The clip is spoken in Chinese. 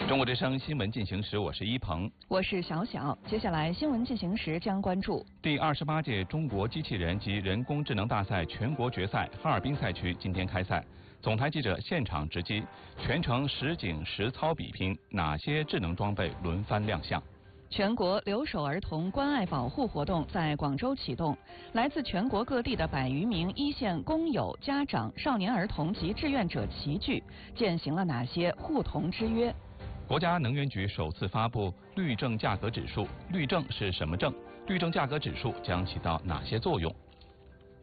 中国之声新闻进行时，我是一鹏， 我是小小。接下来新闻进行时将关注第28届中国机器人及人工智能大赛全国决赛哈尔滨赛区今天开赛，总台记者现场直击，全程实景实操比拼，哪些智能装备轮番亮相？ 全国留守儿童关爱保护活动在广州启动，来自全国各地的100余名一线工友、家长、少年儿童及志愿者齐聚，践行了哪些互同之约？ 国家能源局首次发布绿证价格指数，绿证是什么证？绿证价格指数将起到哪些作用？